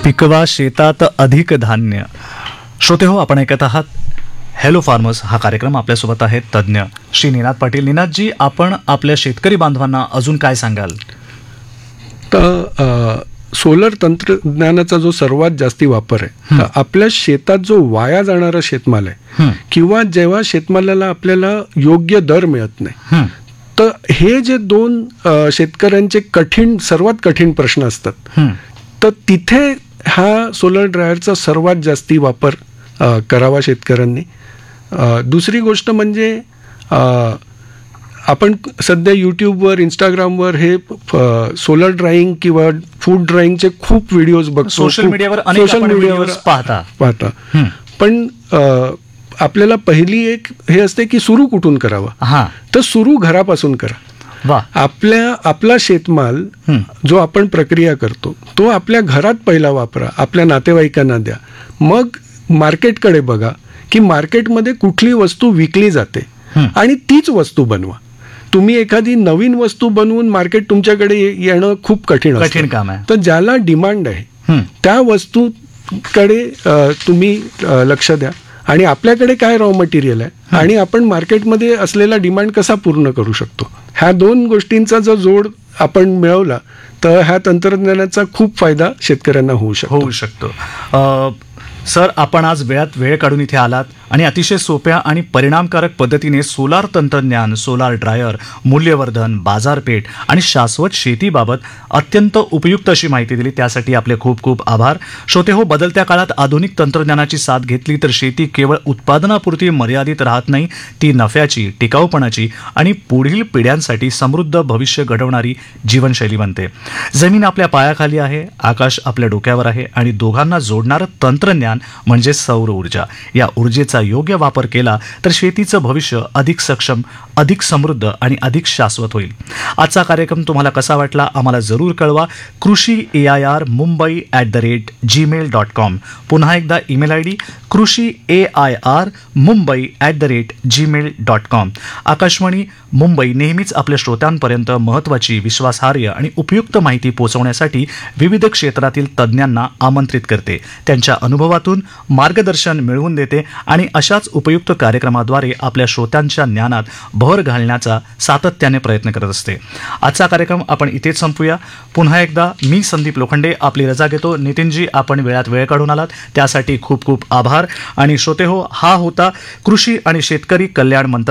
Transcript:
पिकवा शेतात अधिक धान्य. श्रोते हो, आपण ऐकत आहात हॅलो फार्मर्स हा कार्यक्रम. आपल्यासोबत आहेत तज्ज्ञ श्री निनाद पाटील. निनादजी, आपण आपल्या शेतकरी बांधवांना अजून काय सांगाल? तर सोलर तंत्रज्ञानाचा जो सर्वात जास्ती वापर आहे, तर आपल्या शेतात जो वाया जाणारा शेतमाल आहे किंवा जेव्हा शेतमालाला आपल्याला योग्य दर मिळत नाही, तर हे जे दोन शेतकऱ्यांचे सर्वात कठीण प्रश्न असतात, तर तिथे हा सोलर ड्रायरचा सर्वात जास्ती वापर करावा शेतकऱ्यांनी. दुसरी गोष्ट म्हणजे आपण सध्या यूट्यूबवर, इंस्टाग्रामवर हे सोलर ड्रायिंग किंवा फूड ड्रायिंगचे खूप व्हिडिओज बघतो, सोशल मीडियावर पाहता. पण आपल्याला पहिली एक हे असते की सुरू कुठून करावं, तर सुरू घरापासून करा. आपला शेतमाल जो आपण प्रक्रिया करतो तो आपल्या घरात पहिला वापरा, आपल्या नातेवाईकांना द्या, मग मार्केटकडे बघा की मार्केटमध्ये कुठली वस्तू विकली जाते आणि तीच वस्तू बनवा. तुम्ही एखादी नवीन वस्तू बनवून मार्केट तुमच्याकडे येणं खूप कठीण काम आहे. तर ज्याला डिमांड आहे त्या वस्तूकडे तुम्ही लक्ष द्या आणि आपल्याकडे काय रॉ मटेरियल आहे आणि आपण मार्केटमध्ये असलेला डिमांड कसा पूर्ण करू शकतो, ह्या दोन गोष्टींचा जर जोड आपण मिळवला तर ह्या तंत्रज्ञानाचा खूप फायदा शेतकऱ्यांना होऊ शकतो. सर, आपण आज वेळात वेळ काढून इथे आलात आणि अतिशय सोप्या आणि परिणामकारक पद्धतीने सोलार तंत्रज्ञान, सोलार ड्रायर, मूल्यवर्धन, बाजारपेठ आणि शाश्वत शेतीबाबत अत्यंत उपयुक्त अशी माहिती दिली. त्यासाठी आपले खूप खूप आभार. श्रोते हो, बदलत्या काळात आधुनिक तंत्रज्ञानाची साथ घेतली तर शेती केवळ उत्पादनापुरती मर्यादित राहत नाही, ती नफ्याची, टिकाऊपणाची आणि पुढील पिढ्यांसाठी समृद्ध भविष्य घडवणारी जीवनशैली बनते. जमीन आपल्या पायाखाली आहे, आकाश आपल्या डोक्यावर आहे आणि दोघांना जोडणारं तंत्रज्ञान म्हणजे सौर ऊर्जा. या ऊर्जेचा योग्य वापर केला तर शेतीचं भविष्य अधिक सक्षम, अधिक समृद्ध आणि अधिक शाश्वत होईल. आजचा कार्यक्रम तुम्हाला कसा वाटला आम्हाला जरूर कळवा. KrushiAIR@gmail.com. पुन्हा एकदा email ID KrushiAIR@gmail.com. Akashvani Mumbai नेहमीच आपल्या श्रोत्यांपर्यंत महत्त्वाची, विश्वासार्ह आणि उपयुक्त माहिती पोहोचवण्यासाठी विविध क्षेत्रातील तज्ज्ञांना आमंत्रित करते, त्यांच्या अनुभवातून मार्गदर्शन मिळवून देते आणि अशाच उपयुक्त कार्यक्रमाद्वारे आपल्या श्रोत्यांच्या ज्ञानात भर घालण्याचा सातत्याने प्रयत्न करत असते. आजचा कार्यक्रम आपण इथेच संपूया. पुन्हा एकदा मी संदीप लोखंडे आपली रजा घेतो. नितीनजी, आपण वेळात वेळ काढून आलात त्यासाठी खूप खूप आभार. आणि श्रोते हो, हा होता कृषी आणि शेतकरी कल्याण मंत्रालय